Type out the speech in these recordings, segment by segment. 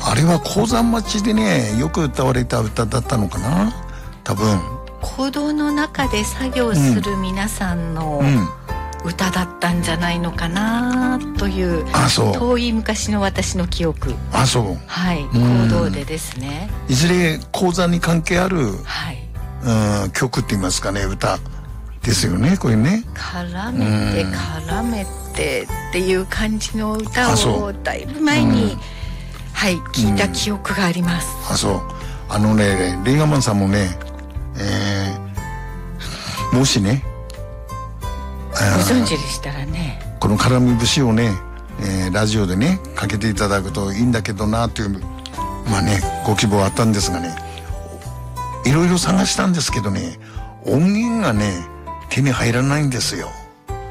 あれは鉱山町でねよく歌われた歌だったのかな、多分。 坑道の中で作業する皆さんの歌だったんじゃないのかなという、遠い昔の私の記憶。 あ、そう。 はい、坑道でですね。 いずれ鉱山に関係ある、 はい、 曲って言いますかね、歌ですよね、これね。 絡めて絡めてっていう感じの歌をだいぶ前に、はい、聞いた記憶があります。 あ、そう。レイガマンさんもね、もしね、 ご存知でしたらね、 この絡み節をね、ラジオでねかけていただくといいんだけどなという、まあね、ご希望あったんですがね、いろいろ探したんですけどね、音源がね手に入らないんですよ。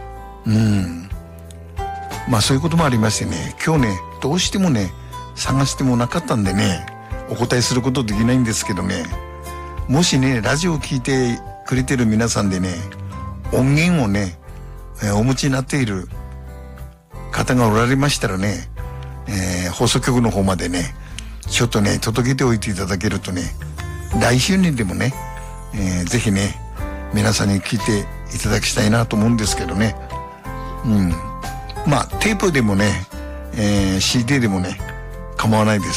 まあそういうこともありましてね、今日ねどうしてもね探してもなかったんでね、お答えすることできないんですけどね、もしねラジオを聞いてくれてる皆さんでね、音源をね、お持ちになっている方がおられましたらね、放送局の方までねちょっとね届けておいていただけるとね、来週にでもね、ぜひね皆さんに聞いていただきたいなと思うんですけどね。まあテープでもね、CD でもね構わないです。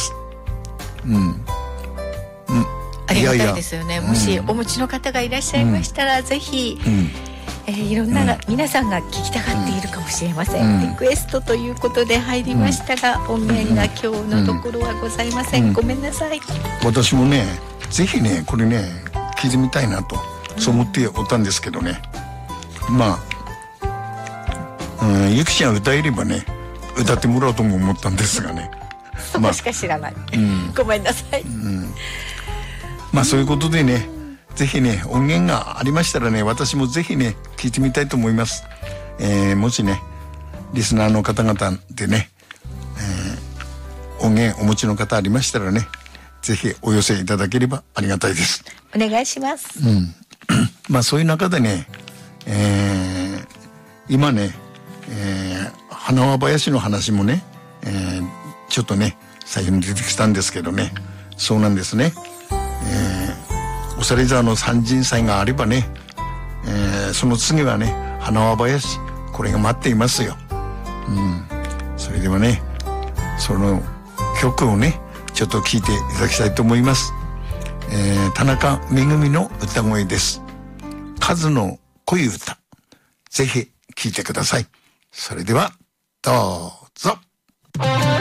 ありがたいですよね。もしお持ちの方がいらっしゃいましたら、ぜひ、いろんな、皆さんが聞きたがっているかもしれません。リクエストということで入りましたが、音源が今日のところはございません。ごめんなさい。 私もねぜひねこれね聞いてみたいなと、そう思っておったんですけどね、まあゆきちゃん歌えればね歌ってもらおうとも思ったんですがね、 そこしか知らない、ごめんなさい。 まあそういうことでね、ぜひね音源がありましたらね、私もぜひね聞いてみたいと思います。もしねリスナーの方々でね、音源お持ちの方ありましたらね、ぜひお寄せいただければありがたいです。 お願いします。 まあそういう中でね、今ね、花輪林の話もね、ちょっとね最初に出てきたんですけどね、そうなんですね。おされ沢の三神祭があればね、その次はね花輪林、これが待っていますよ。それではねその曲をねちょっと聴いていただきたいと思います。田中めぐみの歌声です。数の濃い歌、ぜひ聴いてください。それではどうぞ。